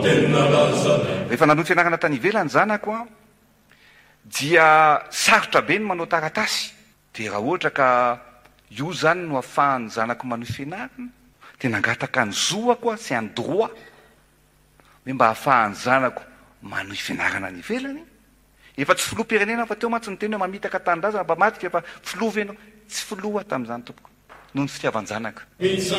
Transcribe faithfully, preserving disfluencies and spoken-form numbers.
rehefa nanohy fianarana tany ivelany zanako a dia sarotra be ny manao taratasy de raha ohatra ka io zany no ahafahany zanako manohy fianarana de nangataka ny zoako a sy any droit hoe mba ahafahany zanako manohy fianarana ny ivelany efa tsy filoha-pirenena fa teo mantsy ny teny hoe mamitaka tanindrazana mba maty fa efa filoha venao tsy filoha tamin'izany tompoko noho ny fitiavan-janaka